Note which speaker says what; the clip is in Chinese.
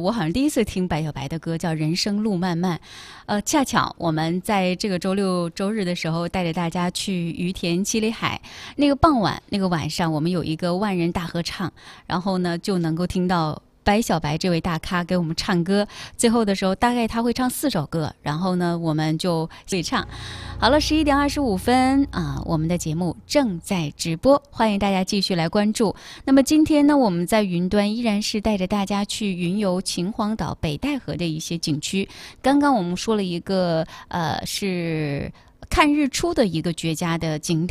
Speaker 1: 我好像第一次听白小白的歌，叫《人生路漫漫》。恰巧我们在这个周六周日的时候，带着大家去于田七里海。那个傍晚，那个晚上，我们有一个万人大合唱，然后呢，就能够听到白小白这位大咖给我们唱歌。最后的时候，大概他会唱4首歌，然后呢，我们就对唱。好了，11点25分啊，我们的节目正在直播，欢迎大家继续来关注。那么今天呢，我们在云端依然是带着大家去云游秦皇岛、北戴河的一些景区。刚刚我们说了一个是看日出的一个绝佳的景点。